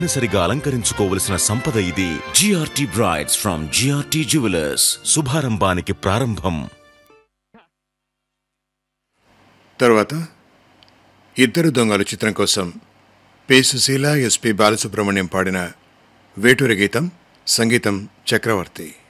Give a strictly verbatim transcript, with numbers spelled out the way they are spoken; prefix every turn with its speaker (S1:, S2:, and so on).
S1: తప్పనిసరిగా అలంకరించుకోవలసిన సంపద ఇది. GRT brides from GRT jewellers, శుభారంభానికి ప్రారంభం.
S2: తర్వాత ఇద్దరు దొంగలు చిత్రం కోసం పి సుశీల, ఎస్పి బాలసుబ్రహ్మణ్యం పాడిన వేటూరి గీతం, సంగీతం చక్రవర్తి.